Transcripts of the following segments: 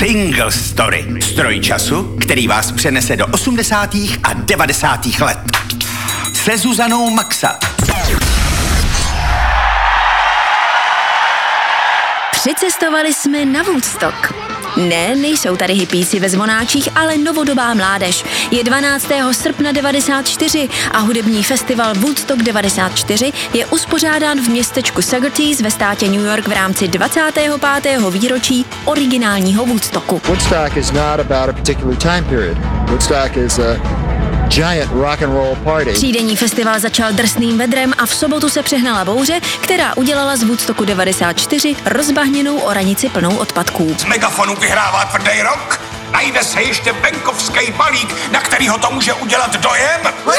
Single Story. Stroj času, který vás přenese do 80. a 90. let. Se Zuzanou Maxa. Přicestovali jsme na Woodstock. Ne, nejsou tady hippíci ve zvonáčích, ale novodobá mládež. Je 12. srpna 94 a hudební festival Woodstock 94 je uspořádán v městečku Saugerties ve státě New York v rámci 25. výročí originálního Woodstocku. Woodstock is not about a particular time period. Woodstock is a giant rock and roll party. Třídenní festival začal drsným vedrem a v sobotu se přehnala bouře, která udělala z Woodstocku 94 rozbahněnou oranici plnou odpadků. Z megafonu vyhrává tvrdý rock? Najde se ještě venkovský balík, na kterýho to může udělat dojem?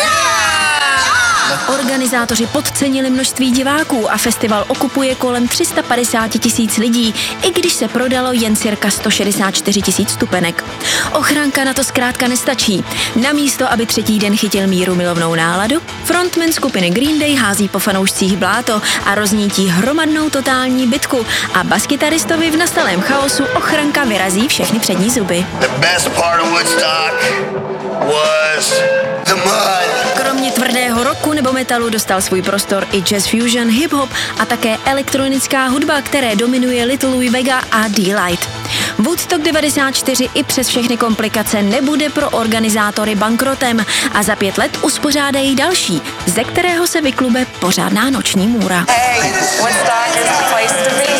Organizátoři podcenili množství diváků a festival okupuje kolem 350 000 lidí, i když se prodalo jen cirka 164 000 stupenek. Ochranka na to zkrátka nestačí. Namísto, aby třetí den chytil míru milovnou náladu, frontman skupiny Green Day hází po fanoušcích bláto a roznítí hromadnou totální bitku a baskytaristovi v nastalém chaosu ochranka vyrazí všechny přední zuby. The best part of Woodstock was the mud. Kromě tvrdého rocku nebo metalu dostal svůj prostor i jazz fusion, hip-hop a také elektronická hudba, které dominuje Little Louie Vega a D-Light. Woodstock 94 i přes všechny komplikace nebude pro organizátory bankrotem a za 5 let uspořádají další, ze kterého se vyklube pořádná noční můra. Hey, Woodstock is the place to be.